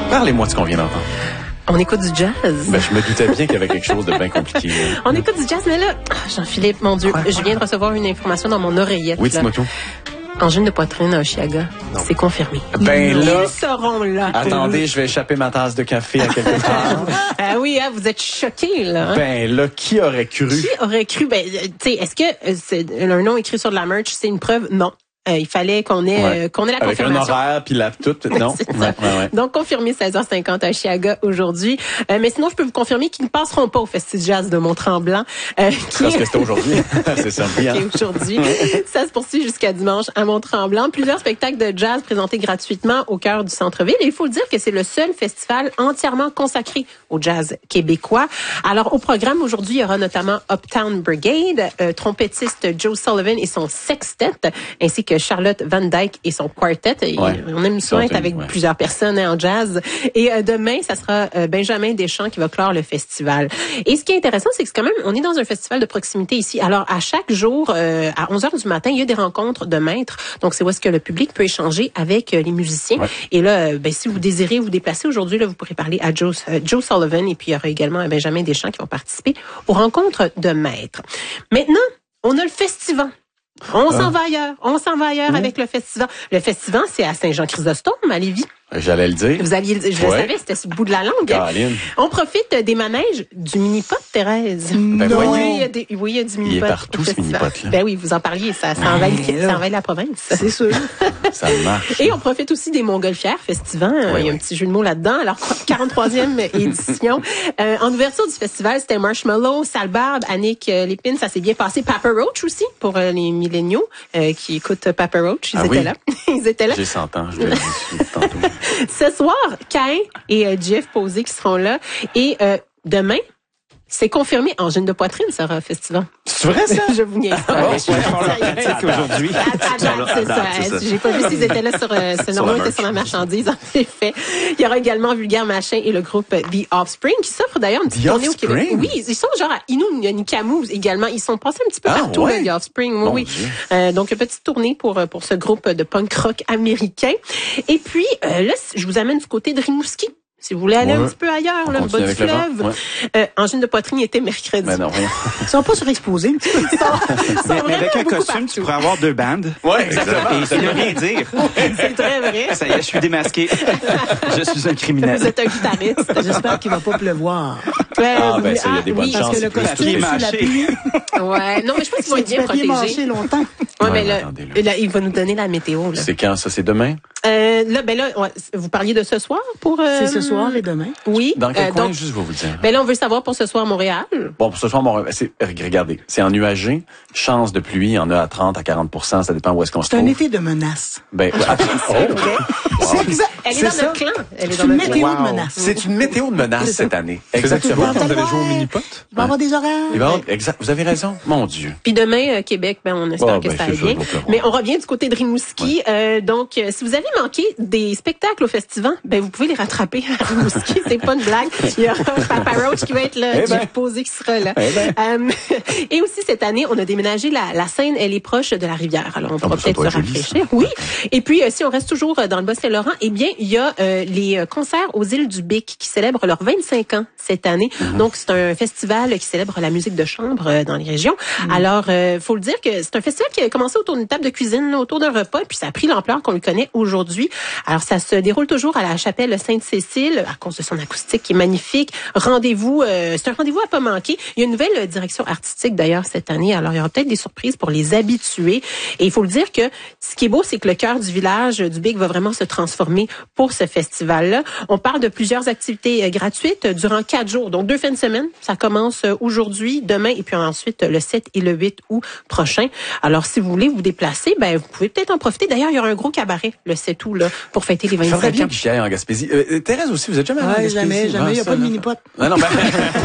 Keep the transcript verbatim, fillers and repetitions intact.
Parlez-moi de ce qu'on vient d'entendre. On écoute du jazz. Ben, je me doutais bien qu'il y avait quelque chose de bien compliqué. Là. On écoute du jazz, mais là, oh, Jean-Philippe, mon Dieu, Ouais. je viens de recevoir une information dans mon oreillette. Oui, dis-moi tout. Angine de poitrine à Oshiaga, c'est confirmé. Ben là, Ils seront là. attendez, je vais échapper ma tasse de café à quelque part. Ah oui, hein, vous êtes choqués, là. Hein? Ben là, qui aurait cru? Qui aurait cru? Ben, tu sais, est-ce que euh, c'est un nom écrit sur de la merch, c'est une preuve? Non. Euh, il fallait qu'on ait, Ouais. euh, qu'on ait la Avec confirmation. un horaire puis la toute, non? C'est ça. Ouais, ouais, ouais. Donc, confirmé seize heures cinquante à Oshiaga aujourd'hui. Euh, mais sinon, je peux vous confirmer qu'ils ne passeront pas au Festival Jazz de Mont-Tremblant. Euh, qui Parce que c'était aujourd'hui. C'est ça. Bien. qui est aujourd'hui. Ça se poursuit jusqu'à dimanche à Mont-Tremblant. Plusieurs spectacles de jazz présentés gratuitement au cœur du centre-ville. Et il faut le dire que c'est le seul festival entièrement consacré au jazz québécois. Alors, au programme aujourd'hui, il y aura notamment Uptown Brigade, euh, trompettiste Joe Sullivan et son sextet, ainsi que Charlotte Van Dyke et son quartet. Et Ouais. on aime souvent être avec ouais. plusieurs personnes hein, en jazz. Et euh, demain, ça sera euh, Benjamin Deschamps qui va clore le festival. Et ce qui est intéressant, c'est que c'est quand même, on est dans un festival de proximité ici. Alors, à chaque jour, euh, à onze heures du matin, il y a des rencontres de maîtres. Donc, c'est où est-ce que le public peut échanger avec euh, les musiciens. Ouais. Et là, euh, ben, si vous désirez vous déplacer aujourd'hui, là, vous pourrez parler à Joe, euh, Joe Sullivan et puis il y aura également euh, Benjamin Deschamps qui vont participer aux rencontres de maîtres. Maintenant, on a le festival. On s'en va ailleurs. On s'en va ailleurs Mmh. avec le festival. Le festival, c'est à Saint-Jean-Chrysostome, à Lévis. J'allais le dire. Vous aviez, je le Ouais. savais, c'était sur le bout de la langue. Caroline. On profite des manèges du mini-pot, Thérèse. Ben oui, voyons. il y a des, oui, il y a du mini-pot. Il est partout, au ce festival. mini-pot-là. Ben oui, vous en parliez, ça, ça envahit, ça envahit la province. C'est sûr. Ça marche. Et on profite aussi des Montgolfières Festival. Oui, Il y a oui. un petit jeu de mots là-dedans. Alors, quarante-troisième édition. Euh, en ouverture du festival, c'était Marshmallow, Sale Barbe, Annick euh, Lépine. Ça s'est bien passé. Papa Roach aussi, pour euh, les milléniaux euh, qui écoutent Papa Roach. Ils Ah étaient oui? là. Ils étaient là. J'ai cent ans, je l'ai dit tantôt. Ce soir, Cain et euh, Jeff Posé qui seront là. Et euh, demain, c'est confirmé, Angine de poitrine sera au festival. C'est vrai, ça? Je vous niaise pas. Ah, Je ouais, suis ouais, pas ouais, sérieuse. pratique aujourd'hui. À- à date, c'est À date, c'est ça. ça. J'ai pas vu s'ils étaient là sur, euh, c'est Sur normalement la c'était sur la merch. marchandise, en effet. Il y aura également Vulgaire Machin et le groupe The Offspring qui s'offre d'ailleurs une petite The tournée au Québec. Offspring? Oui, ils sont genre à Innu-Nikamu également. Ils sont passés un petit peu Ah, partout, ouais? là, The Offspring. Oui, Mon oui. Dieu. Euh, donc, une petite tournée pour, pour ce groupe de punk rock américain. Et puis, euh, là, je vous amène du côté de Rimouski. Si vous voulez aller Ouais. un petit peu ailleurs, On là, le bas continue du avec le vent? fleuve. Ouais. Euh, Angine de poitrine était mercredi. Ben non, rien. Ils sont pas surexposés. Ils sont- ils sont Mais, mais vraiment avec un beaucoup costume, partout. tu pourrais avoir deux bandes. Ouais, exactement. Et et ne rien dire. C'est très vrai. Ça y est, je suis démasqué. Je suis un criminel. Vous êtes un guitariste. J'espère qu'il va pas pleuvoir. Ouais, Ah, ben oui, ça, il y a des bonnes oui, chances. Parce que le c'est plus costume papier sous la mâché. pluie, Ouais, non, mais je pense qu'ils vont c'est être du bien papier protégés. mâché longtemps. Ouais, Ouais, mais mais là, attendez, là. là, il va nous donner la météo. Là, C'est quand, ça? C'est demain? euh, là ben là, ouais, vous parliez de ce soir pour... euh, C'est ce soir et demain. Oui. Dans quel euh, coin, donc, juste, je vais vous le dire. ben là, on veut savoir pour ce soir Montréal. Bon, pour ce soir, mon, c'est, regardez, c'est ennuagé, chance de pluie, il y en a à trente à quarante pour cent, ça dépend où est-ce qu'on se C'est trouve. un été de menace. Ben, ouais, oh, C'est exact. Elle est C'est dans ça. notre clan. Elle est C'est dans une notre météo clan. de menace. c'est une météo de menace cette année. Faisait-tu beau Exactement. quand vous allez jouer au mini-pot? Il va y avoir des orages. Il va y avoir- exact, vous avez raison. Mon Dieu. Puis demain, euh, Québec, ben on espère Oh, que ben, ça c'est aille ça, bien. je vais pleurer. Mais on revient du côté de Rimouski. Euh, donc, euh, si vous avez manqué des spectacles au festival, ben vous pouvez les rattraper à Rimouski. C'est pas une blague. Il y aura Papa Roach qui va être là, Eh ben. Jeff Posé qui sera là. Eh ben. Euh, et aussi cette année, on a déménagé la, la scène. Elle est proche de la rivière. Alors on pourra ben, ça peut-être doit se être joli, rafraîchir. Oui. Et puis, euh, si on reste toujours euh, dans le Bas-Saint-Laurent, eh bien, il y a euh, les euh, concerts aux îles du Bic qui célèbrent leurs vingt-cinq ans cette année. Mm-hmm. Donc, c'est un festival qui célèbre la musique de chambre euh, dans les régions. Mm. Alors, euh, faut le dire que c'est un festival qui a commencé autour d'une table de cuisine, là, autour d'un repas, puis ça a pris l'ampleur qu'on le connaît aujourd'hui. Alors, ça se déroule toujours à la chapelle Sainte-Cécile à cause de son acoustique qui est magnifique. Rendez-vous, euh, c'est un rendez-vous à pas manquer. Il y a une nouvelle euh, direction artistique d'ailleurs cette année. Alors, il y aura peut-être des surprises pour les habitués. Et il faut le dire que ce qui est beau, c'est que le cœur du village euh, du Bic va vraiment se transformer pour ce festival-là. On parle de plusieurs activités euh, gratuites euh, durant quatre jours, donc deux fins de semaine. Ça commence euh, aujourd'hui, demain et puis ensuite euh, le sept et le huit août prochain. Alors, si vous voulez vous déplacer, ben vous pouvez peut-être en profiter. D'ailleurs, il y aura un gros cabaret le sept août là pour fêter les Ça ferait vingt-cinq bien ans. qu'il y ait en Gaspésie. Euh, Thérèse aussi, vous êtes jamais allée en Ouais, Gaspésie? jamais, jamais. Il n'y a ça, pas de là. mini-pot. Non, non, ben,